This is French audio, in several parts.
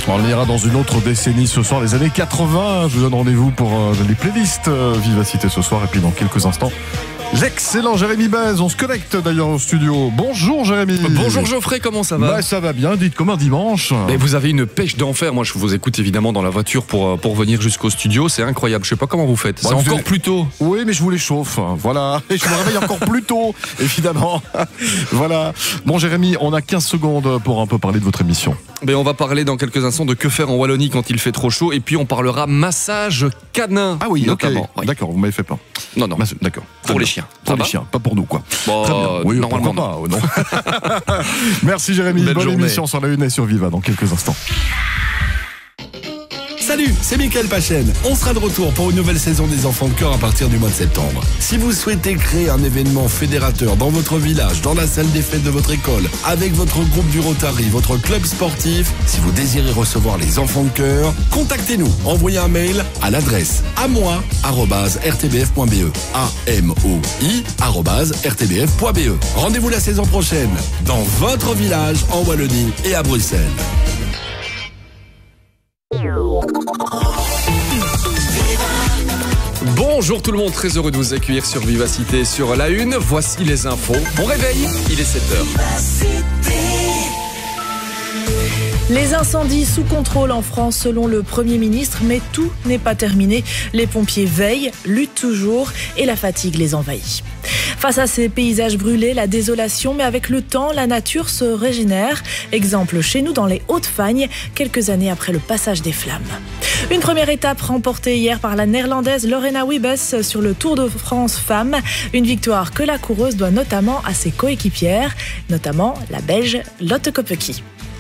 On ira dans une autre décennie ce soir, les années 80. Je vous donne rendez-vous pour les playlists Vivacité ce soir. Et puis dans quelques instants, l'excellent Jérémy Bez. On se connecte d'ailleurs au studio. Bonjour Jérémy. Bonjour Geoffrey, comment ça va? Ça va bien, dites comme un dimanche. Mais vous avez une pêche d'enfer. Moi je vous écoute évidemment dans la voiture pour venir jusqu'au studio. C'est incroyable, je sais pas comment vous faites. C'est encore plus tôt. Oui, mais je vous les chauffe. Voilà, et je me réveille encore plus tôt, évidemment. Voilà. Bon Jérémy, on a 15 secondes pour un peu parler de votre émission. On va parler dans quelques instants de que faire en Wallonie quand il fait trop chaud. Et puis on parlera massage canin. Ah oui, notamment. Okay. Oui. D'accord, vous m'avez fait peur. Non. D'accord. Pour les chiens. Pour les chiens, pas pour nous quoi. Bon, très bien. Oui, normalement pas. Non. Merci Jérémy. Bonne émission sur la Une et sur Viva dans quelques instants. Salut, c'est Mickaël Pachen. On sera de retour pour une nouvelle saison des Enfants de Cœur à partir du mois de septembre. Si vous souhaitez créer un événement fédérateur dans votre village, dans la salle des fêtes de votre école, avec votre groupe du Rotary, votre club sportif, si vous désirez recevoir les Enfants de Cœur, contactez-nous. Envoyez un mail à l'adresse amoi@rtbf.be. amoi@rtbf.be. Rendez-vous la saison prochaine dans votre village en Wallonie et à Bruxelles. Bonjour tout le monde, très heureux de vous accueillir sur Vivacité sur la Une. Voici les infos. Bon réveil, il est 7h. Les incendies sous contrôle en France selon le Premier ministre, mais tout n'est pas terminé. Les pompiers veillent, luttent toujours et la fatigue les envahit. Face à ces paysages brûlés, la désolation, mais avec le temps, la nature se régénère. Exemple chez nous dans les Hauts-de-Fagne, quelques années après le passage des flammes. Une première étape remportée hier par la néerlandaise Lorena Wiebes sur le Tour de France Femmes. Une victoire que la coureuse doit notamment à ses coéquipières, notamment la Belge Lotte Kopecky.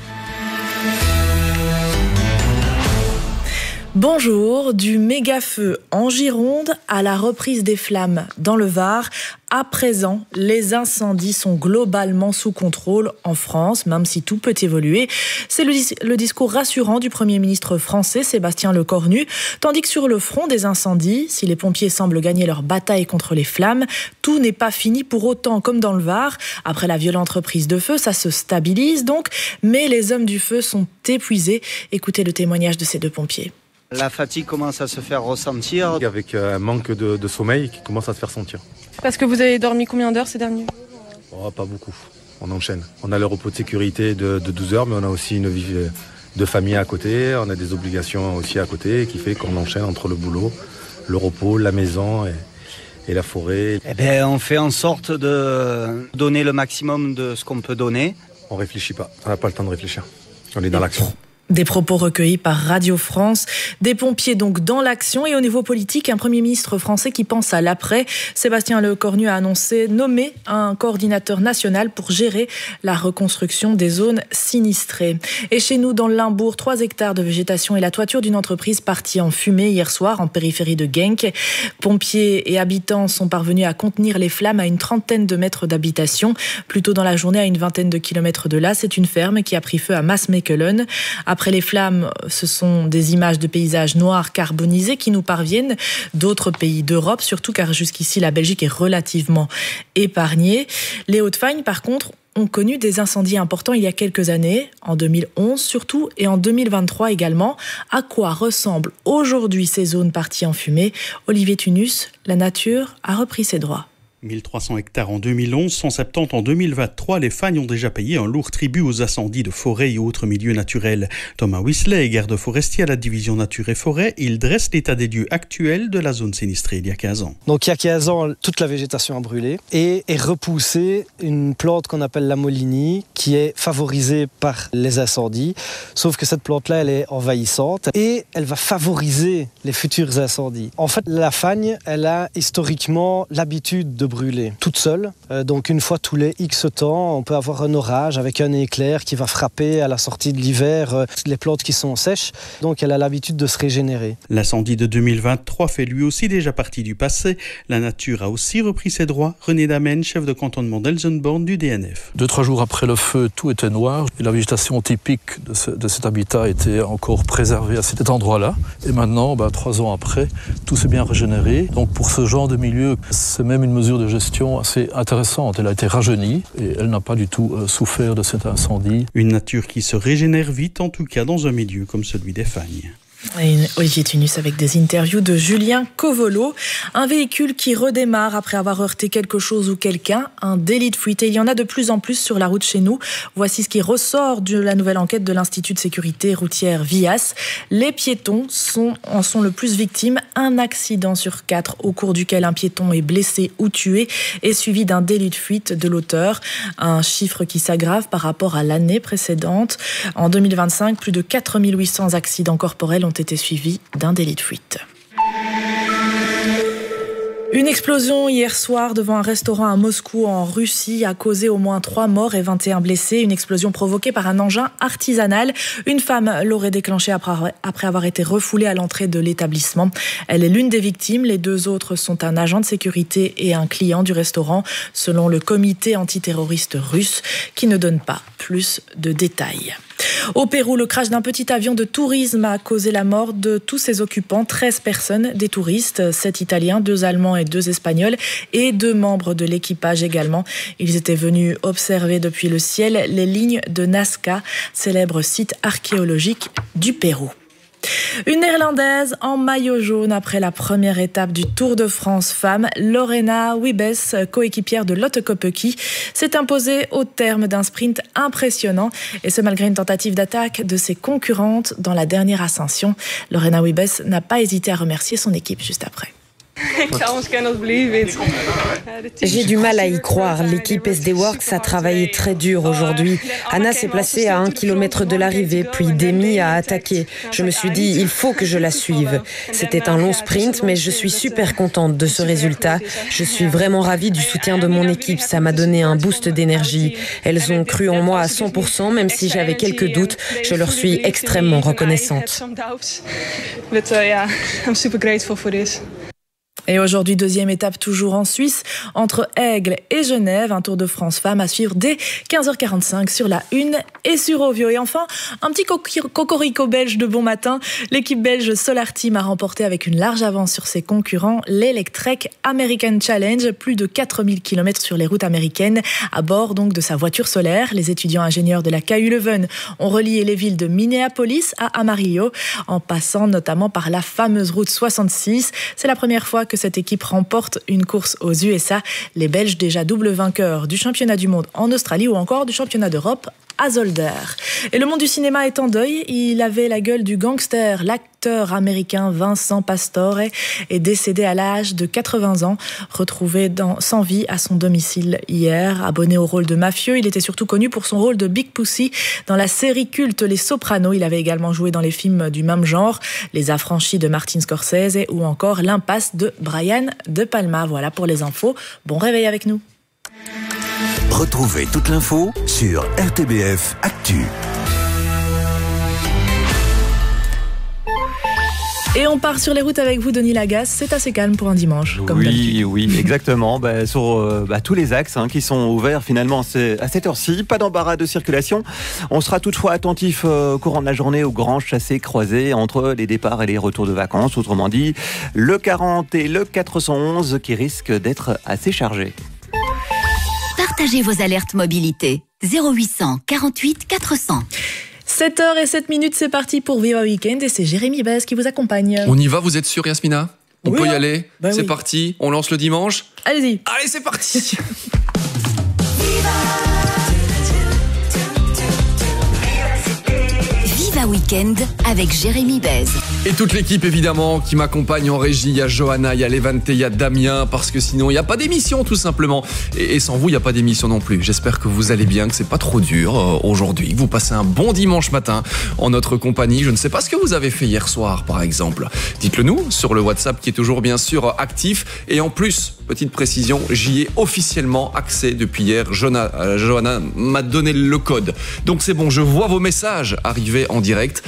Bonjour, du méga-feu en Gironde à la reprise des flammes dans le Var. À présent, les incendies sont globalement sous contrôle en France, même si tout peut évoluer. C'est le discours rassurant du Premier ministre français, Sébastien Lecornu. Tandis que sur le front des incendies, si les pompiers semblent gagner leur bataille contre les flammes, tout n'est pas fini pour autant comme dans le Var. Après la violente reprise de feu, ça se stabilise donc, mais les hommes du feu sont épuisés. Écoutez le témoignage de ces deux pompiers. La fatigue commence à se faire ressentir. Avec un manque de sommeil qui commence à se faire sentir. Parce que vous avez dormi combien d'heures ces derniers jours? Pas beaucoup, on enchaîne. On a le repos de sécurité de 12 heures, mais on a aussi une vie de famille à côté. On a des obligations aussi à côté qui fait qu'on enchaîne entre le boulot, le repos, la maison et la forêt. On fait en sorte de donner le maximum de ce qu'on peut donner. On réfléchit pas, on n'a pas le temps de réfléchir. On est dans l'action. Des propos recueillis par Radio France, des pompiers donc dans l'action et au niveau politique, un Premier ministre français qui pense à l'après. Sébastien Lecornu a annoncé nommer un coordinateur national pour gérer la reconstruction des zones sinistrées. Et chez nous, dans le Limbourg, 3 hectares de végétation et la toiture d'une entreprise partie en fumée hier soir en périphérie de Genk. Pompiers et habitants sont parvenus à contenir les flammes à une 30aine de mètres d'habitation. Plus tôt dans la journée, à une 20aine de kilomètres de là, c'est une ferme qui a pris feu à Maasmechelen. Après les flammes, ce sont des images de paysages noirs carbonisés qui nous parviennent d'autres pays d'Europe, surtout car jusqu'ici la Belgique est relativement épargnée. Les Hauts-de-Fagne, par contre, ont connu des incendies importants il y a quelques années, en 2011 surtout, et en 2023 également. À quoi ressemblent aujourd'hui ces zones parties en fumée? Olivier Tunus, la nature a repris ses droits. 1300 hectares en 2011, 170 en 2023, les Fagnes ont déjà payé un lourd tribut aux incendies de forêt et autres milieux naturels. Thomas Whistler est garde forestier à la division nature et forêt. Il dresse l'état des lieux actuel de la zone sinistrée il y a 15 ans. Donc il y a 15 ans, toute la végétation a brûlé et est repoussée une plante qu'on appelle la molinie qui est favorisée par les incendies. Sauf que cette plante-là, elle est envahissante et elle va favoriser les futurs incendies. En fait, la Fagne, elle a historiquement l'habitude de brûler toute seule. Donc une fois tous les X temps, on peut avoir un orage avec un éclair qui va frapper à la sortie de l'hiver les plantes qui sont sèches. Donc elle a l'habitude de se régénérer. L'incendie de 2023 fait lui aussi déjà partie du passé. La nature a aussi repris ses droits. René Damen, chef de cantonnement d'Elsenborn du DNF. 2-3 jours après le feu, tout était noir. Et la végétation typique de cet habitat était encore préservée à cet endroit-là. Et maintenant, 3 ans après, tout s'est bien régénéré. Donc pour ce genre de milieu, c'est même une mesure mesure de gestion assez intéressante. Elle a été rajeunie et elle n'a pas du tout souffert de cet incendie. Une nature qui se régénère vite, en tout cas dans un milieu comme celui des Fagnes. Et Olivier Tunus avec des interviews de Julien Covolo. Un véhicule qui redémarre après avoir heurté quelque chose ou quelqu'un, un délit de fuite. Et il y en a de plus en plus sur la route chez nous. Voici ce qui ressort de la nouvelle enquête de l'Institut de sécurité routière VIAS. Les piétons en sont le plus victimes. Un accident sur 4 au cours duquel un piéton est blessé ou tué est suivi d'un délit de fuite de l'auteur. Un chiffre qui s'aggrave par rapport à l'année précédente. En 2025, plus de 4800 accidents corporels ont été suivis d'un délit de fuite. Une explosion hier soir devant un restaurant à Moscou en Russie a causé au moins 3 morts et 21 blessés. Une explosion provoquée par un engin artisanal. Une femme l'aurait déclenchée après avoir été refoulée à l'entrée de l'établissement. Elle est l'une des victimes. Les 2 autres sont un agent de sécurité et un client du restaurant, selon le comité antiterroriste russe, qui ne donne pas plus de détails. Au Pérou, le crash d'un petit avion de tourisme a causé la mort de tous ses occupants, 13 personnes, des touristes, 7 Italiens, 2 Allemands et 2 Espagnols et 2 membres de l'équipage également. Ils étaient venus observer depuis le ciel les lignes de Nazca, célèbre site archéologique du Pérou. Une Néerlandaise en maillot jaune après la première étape du Tour de France femmes, Lorena Wiebes, coéquipière de Lotte Kopecky, s'est imposée au terme d'un sprint impressionnant, et ce malgré une tentative d'attaque de ses concurrentes dans la dernière ascension. Lorena Wiebes n'a pas hésité à remercier son équipe juste après. J'ai du mal à y croire. L'équipe SD Works a travaillé très dur aujourd'hui. Anna s'est placée à 1 km de l'arrivée, puis Demi a attaqué. Je me suis dit, il faut que je la suive. C'était un long sprint, mais je suis super contente de ce résultat. Je suis vraiment ravie du soutien de mon équipe. Ça m'a donné un boost d'énergie. Elles ont cru en moi à 100%, même si j'avais quelques doutes. Je leur suis extrêmement reconnaissante. Et aujourd'hui, deuxième étape toujours en Suisse, entre Aigle et Genève. Un Tour de France femmes à suivre dès 15h45 sur la 1 et sur Ovio. Et enfin, un petit cocorico belge de bon matin. L'équipe belge Solar Team a remporté avec une large avance sur ses concurrents l'Electrek American Challenge. Plus de 4000 km sur les routes américaines à bord donc de sa voiture solaire. Les étudiants ingénieurs de la KU Leuven ont relié les villes de Minneapolis à Amarillo en passant notamment par la fameuse route 66. C'est la première fois que cette équipe remporte une course aux USA. Les Belges déjà double vainqueurs du championnat du monde en Australie ou encore du championnat d'Europe à Zolder. Et le monde du cinéma est en deuil. Il avait la gueule du gangster. L'acteur américain Vincent Pastore est décédé à l'âge de 80 ans, retrouvé sans vie à son domicile hier. Abonné au rôle de mafieux, il était surtout connu pour son rôle de Big Pussy dans la série culte Les Sopranos. Il avait également joué dans les films du même genre, Les Affranchis de Martin Scorsese ou encore L'Impasse de Brian De Palma. Voilà pour les infos. Bon réveil avec nous. Retrouvez toute l'info sur RTBF Actu. Et on part sur les routes avec vous, Denis Lagasse. C'est assez calme pour un dimanche, comme d'habitude. Oui, exactement. Sur tous les axes qui sont ouverts finalement à cette heure-ci. Pas d'embarras de circulation. On sera toutefois attentif courant de la journée aux grands chassés-croisés entre les départs et les retours de vacances. Autrement dit, le 40 et le 411 qui risquent d'être assez chargés. Partagez vos alertes mobilité. 0800 48 400. 7h07, c'est parti pour Viva Weekend et c'est Jérémy Bez qui vous accompagne. On y va, vous êtes sûr, Yasmina? On peut y aller? C'est oui. Parti, on lance le dimanche? Allez-y. Allez, c'est parti. Viva Weekend avec Jérémy Bez. Et toute l'équipe évidemment qui m'accompagne en régie. Il y a Johanna, il y a Levante, il y a Damien, parce que sinon il n'y a pas d'émission tout simplement. Et sans vous il n'y a pas d'émission non plus. J'espère que vous allez bien, que c'est pas trop dur aujourd'hui. Vous passez un bon dimanche matin en notre compagnie. Je ne sais pas ce que vous avez fait hier soir par exemple. Dites-le nous sur le WhatsApp qui est toujours bien sûr actif. Et en plus, petite précision, j'y ai officiellement accès depuis hier. Johanna m'a donné le code. Donc c'est bon, je vois vos messages arriver en direct. direct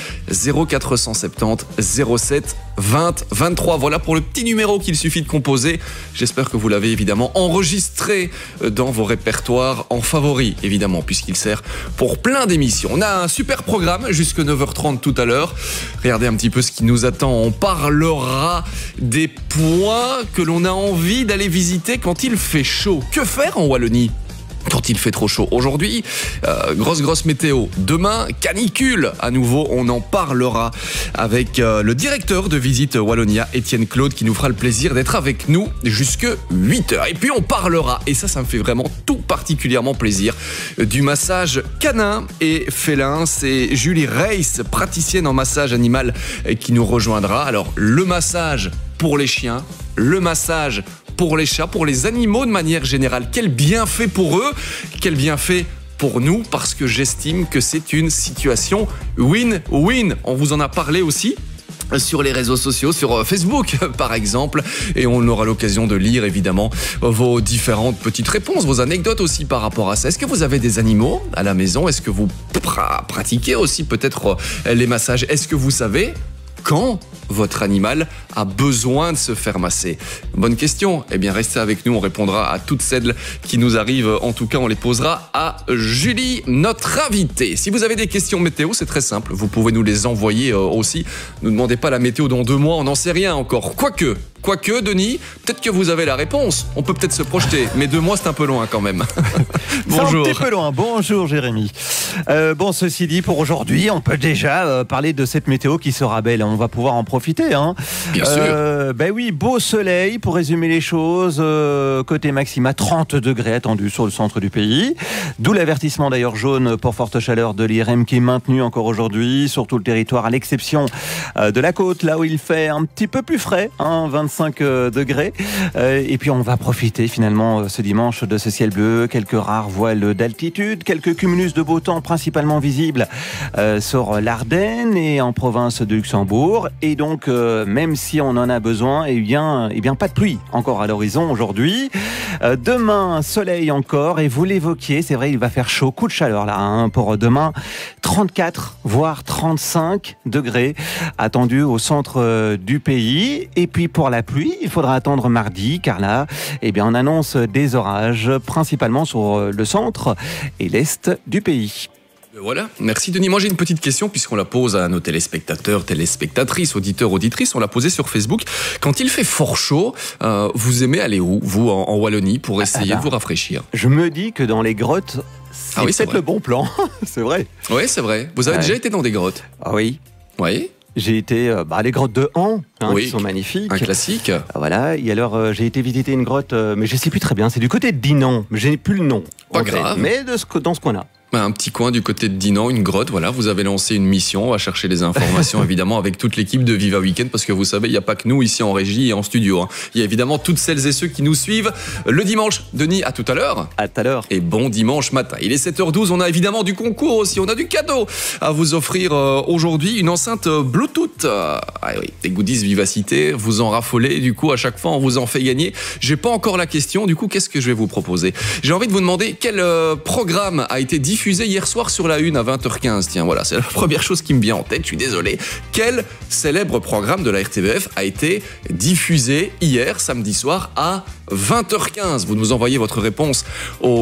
0470 07 20 23. Voilà pour le petit numéro qu'il suffit de composer. J'espère que vous l'avez évidemment enregistré dans vos répertoires en favoris, évidemment, puisqu'il sert pour plein d'émissions. On a un super programme jusque 9h30 tout à l'heure. Regardez un petit peu ce qui nous attend. On parlera des points que l'on a envie d'aller visiter quand il fait chaud. Que faire en Wallonie quand il fait trop chaud? Aujourd'hui, grosse météo. Demain, canicule. À nouveau, on en parlera avec le directeur de Visite Wallonia, Étienne Claude, qui nous fera le plaisir d'être avec nous jusque 8h. Et puis on parlera, et ça me fait vraiment tout particulièrement plaisir, du massage canin et félin. C'est Julie Reiss, praticienne en massage animal, qui nous rejoindra. Alors, le massage pour les chiens, le massage pour les chats, pour les animaux de manière générale. Quel bienfait pour eux, quel bienfait pour nous, parce que j'estime que c'est une situation win-win. On vous en a parlé aussi sur les réseaux sociaux, sur Facebook par exemple, et on aura l'occasion de lire évidemment vos différentes petites réponses, vos anecdotes aussi par rapport à ça. Est-ce que vous avez des animaux à la maison? Est-ce que vous pratiquez aussi peut-être les massages? Est-ce que vous savez quand votre animal a besoin de se faire masser? Bonne question. Eh bien, restez avec nous. On répondra à toutes celles qui nous arrivent. En tout cas, on les posera à Julie, notre invitée. Si vous avez des questions météo, c'est très simple. Vous pouvez nous les envoyer aussi. Ne demandez pas la météo dans 2 mois. On n'en sait rien encore. Quoique, Denis, peut-être que vous avez la réponse. On peut peut-être se projeter. Mais 2 mois, c'est un peu loin quand même. Bonjour. C'est un petit peu loin. Bonjour, Jérémy. Bon, ceci dit, pour aujourd'hui, on peut déjà parler de cette météo qui sera belle. On va pouvoir en profiter. Hein. Bien sûr. Ben oui, beau soleil, pour résumer les choses. Côté maxima, 30 degrés attendus sur le centre du pays. D'où l'avertissement d'ailleurs jaune pour forte chaleur de l'IRM qui est maintenu encore aujourd'hui sur tout le territoire, à l'exception de la côte, là où il fait un petit peu plus frais, hein, 25 degrés. Et puis on va profiter finalement ce dimanche de ce ciel bleu, quelques rares voiles d'altitude, quelques cumulus de beau temps principalement visibles sur l'Ardenne et en province de Luxembourg. Et donc, même si on en a besoin, eh bien, pas de pluie encore à l'horizon aujourd'hui. Demain, soleil encore, et vous l'évoquiez, c'est vrai, il va faire chaud, coup de chaleur là, hein, pour demain. 34, voire 35 degrés attendus au centre du pays. Et puis pour la pluie, il faudra attendre mardi, car là, eh bien, on annonce des orages, principalement sur le centre et l'est du pays. Voilà, merci Denis. Moi j'ai une petite question puisqu'on la pose à nos téléspectateurs, téléspectatrices, auditeurs, auditrices. On l'a posée sur Facebook. Quand il fait fort chaud, vous aimez aller où, vous, en Wallonie, pour essayer de vous rafraîchir? Je me dis que dans les grottes, c'est peut-être le bon plan. C'est vrai. Oui, c'est vrai. Vous avez déjà été dans des grottes? Ah oui. Oui. J'ai été les grottes de Han, qui sont magnifiques. Un classique. Voilà. Et alors, j'ai été visiter une grotte, mais je ne sais plus très bien. C'est du côté de Dinan. Je n'ai plus le nom. Pas grave. Mais dans ce coin-là. Un petit coin du côté de Dinan, une grotte, voilà, vous avez lancé une mission, on va chercher les informations évidemment avec toute l'équipe de Viva Weekend, parce que vous savez, il n'y a pas que nous ici en régie et en studio, hein. Il y a évidemment toutes celles et ceux qui nous suivent le dimanche. Denis, à tout à l'heure. À tout à l'heure. Et bon dimanche matin. Il est 7h12, on a évidemment du concours aussi, on a du cadeau à vous offrir aujourd'hui, une enceinte Bluetooth. Ah oui, des goodies Vivacité, vous en raffolez, du coup à chaque fois on vous en fait gagner. J'ai pas encore la question, du coup qu'est-ce que je vais vous proposer? J'ai envie de vous demander quel programme a été diffusé hier soir sur la 1 à 20h15. Tiens, voilà, c'est la première chose qui me vient en tête, je suis désolé. Quel célèbre programme de la RTBF a été diffusé hier, samedi soir, à 20h15? Vous nous envoyez votre réponse au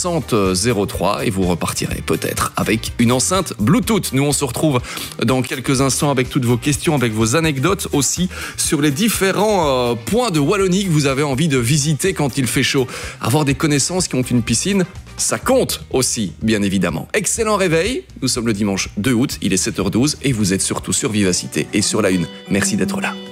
6003 et vous repartirez peut-être avec une enceinte Bluetooth. Nous, on se retrouve dans quelques instants avec toutes vos questions, avec vos anecdotes aussi sur les différents points de Wallonie que vous avez envie de visiter quand il fait chaud. Avoir des connaissances qui ont une piscine, ça compte aussi, bien évidemment. Excellent réveil, nous sommes le dimanche 2 août, il est 7h12 et vous êtes surtout sur Vivacité et sur la 1. Merci d'être là.